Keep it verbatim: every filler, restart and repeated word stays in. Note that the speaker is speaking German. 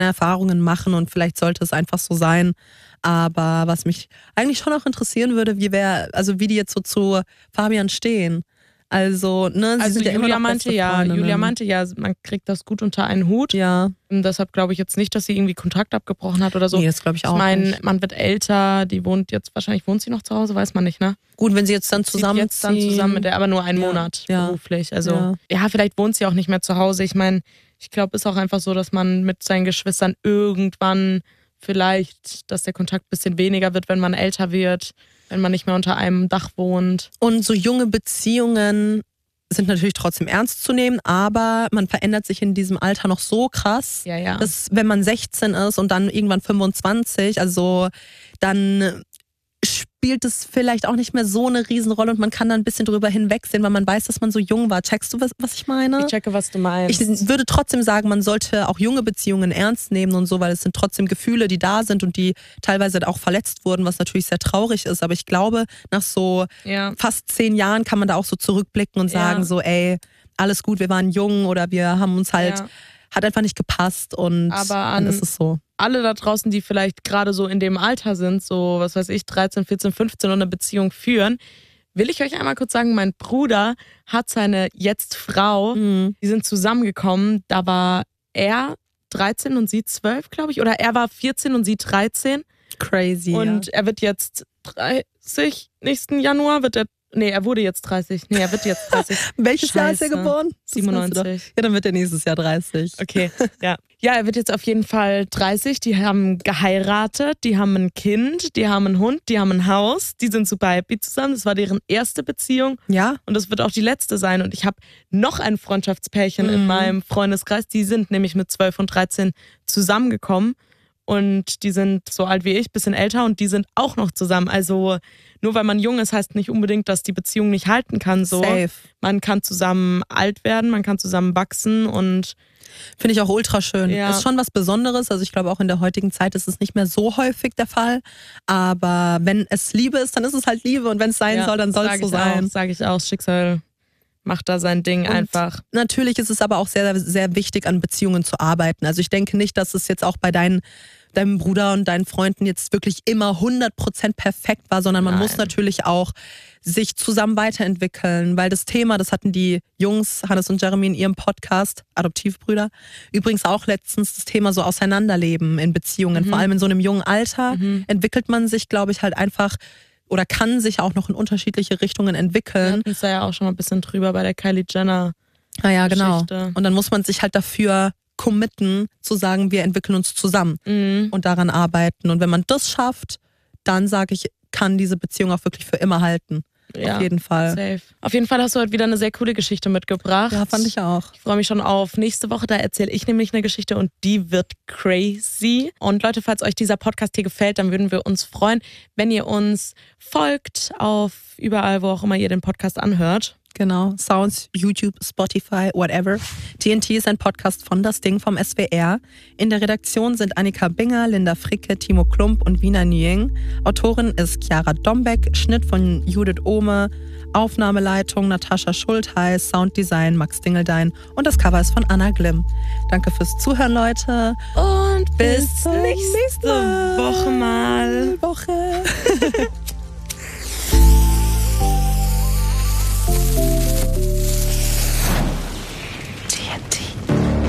Erfahrungen machen und vielleicht sollte es einfach so sein. Aber was mich eigentlich schon auch interessieren würde, wie wär, also wie die jetzt so zu Fabian stehen. Also, ne, sie also sind ja Julia immer noch meinte beste ja, Freundinnen. Julia meinte ja, man kriegt das gut unter einen Hut. Ja. Und deshalb glaube ich jetzt nicht, dass sie irgendwie Kontakt abgebrochen hat oder so. Nee, das glaube ich auch Ich meine, nicht. man wird älter, die wohnt jetzt, wahrscheinlich wohnt sie noch zu Hause, weiß man nicht, ne? Gut, wenn sie jetzt dann Zieht zusammenziehen. jetzt dann zusammen mit der, aber nur einen Ja, Monat ja, beruflich. Also ja. ja, vielleicht wohnt sie auch nicht mehr zu Hause. Ich meine, ich glaube, ist auch einfach so, dass man mit seinen Geschwistern irgendwann vielleicht, dass der Kontakt ein bisschen weniger wird, wenn man älter wird, wenn man nicht mehr unter einem Dach wohnt. Und so junge Beziehungen sind natürlich trotzdem ernst zu nehmen, aber man verändert sich in diesem Alter noch so krass, Ja, ja. dass wenn man sechzehn ist und dann irgendwann fünfundzwanzig, also dann spielt es vielleicht auch nicht mehr so eine Riesenrolle und man kann da ein bisschen drüber hinwegsehen, weil man weiß, dass man so jung war. Checkst du, was, was ich meine? Ich checke, was du meinst. Ich würde trotzdem sagen, man sollte auch junge Beziehungen ernst nehmen und so, weil es sind trotzdem Gefühle, die da sind und die teilweise auch verletzt wurden, was natürlich sehr traurig ist. Aber ich glaube, nach so ja. fast zehn Jahren kann man da auch so zurückblicken und sagen Ja. so, ey, alles gut, wir waren jung oder wir haben uns halt, Ja. hat einfach nicht gepasst und Aber an- dann ist es so. alle da draußen, die vielleicht gerade so in dem Alter sind, so was weiß ich, dreizehn, vierzehn, fünfzehn und eine Beziehung führen, will ich euch einmal kurz sagen, mein Bruder hat seine jetzt Frau, Mhm. die sind zusammengekommen, da war er dreizehn und sie zwölf, glaube ich, oder er war vierzehn und sie dreizehn Crazy. und ja. er wird jetzt dreißig, nächsten Januar wird er, nee, er wurde jetzt dreißig, nee, er wird jetzt dreißig. Welches Jahr ist er Scheiße. geboren? Das weißt du doch. siebenundneunzig. Ja, dann wird er nächstes Jahr dreißig. Okay, ja. Ja, er wird jetzt auf jeden Fall dreißig. Die haben geheiratet, die haben ein Kind, die haben einen Hund, die haben ein Haus. Die sind super happy zusammen. Das war deren erste Beziehung Ja? und das wird auch die letzte sein. Und ich habe noch ein Freundschaftspärchen Mhm. in meinem Freundeskreis. Die sind nämlich mit zwölf und dreizehn zusammengekommen. Und die sind so alt wie ich, bisschen älter und die sind auch noch zusammen. Also nur weil man jung ist, heißt nicht unbedingt, dass die Beziehung nicht halten kann. So. Safe. Man kann zusammen alt werden, man kann zusammen wachsen und Finde ich auch ultra schön. Ja. Ist schon was Besonderes. Also ich glaube auch in der heutigen Zeit ist es nicht mehr so häufig der Fall. Aber wenn es Liebe ist, dann ist es halt Liebe. Und wenn es sein ja, soll, dann soll es sag so ich sein. Auch, sage ich auch, das Schicksal macht da sein Ding Und einfach. Natürlich ist es aber auch sehr, sehr wichtig, an Beziehungen zu arbeiten. Also ich denke nicht, dass es jetzt auch bei deinen, deinem Bruder und deinen Freunden jetzt wirklich immer hundert Prozent perfekt war, sondern man Nein. muss natürlich auch sich zusammen weiterentwickeln, weil das Thema, das hatten die Jungs, Hannes und Jeremy in ihrem Podcast, Adoptivbrüder, übrigens auch letztens das Thema so Auseinanderleben in Beziehungen, Mhm. vor allem in so einem jungen Alter Mhm. entwickelt man sich, glaube ich, halt einfach oder kann sich auch noch in unterschiedliche Richtungen Wir entwickeln. hatten es da ja auch schon mal ein bisschen drüber bei der Kylie Jenner. Ah ja, genau. Geschichte. Und dann muss man sich halt dafür committen, zu sagen, wir entwickeln uns zusammen Mhm. und daran arbeiten. Und wenn man das schafft, dann sage ich, kann diese Beziehung auch wirklich für immer halten. Ja, Auf jeden Fall. safe. Auf jeden Fall hast du heute wieder eine sehr coole Geschichte mitgebracht. Ja, fand ich auch. Ich freue mich schon auf nächste Woche, da erzähle ich nämlich eine Geschichte und die wird crazy. Und Leute, falls euch dieser Podcast hier gefällt, dann würden wir uns freuen, wenn ihr uns folgt auf überall, wo auch immer ihr den Podcast anhört. Genau. Sounds, YouTube, Spotify, whatever. T N T ist ein Podcast von Das Ding vom S W R. In der Redaktion sind Annika Binger, Linda Fricke, Timo Klump und Wiener Nguyen. Autorin ist Chiara Dombeck, Schnitt von Judith Ohme, Aufnahmeleitung Natascha Schultheiß, Sounddesign Max Dingeldein und das Cover ist von Anna Glimm. Danke fürs Zuhören, Leute. Und bis, Bis zum nächste nächsten Mal. Woche mal. Woche.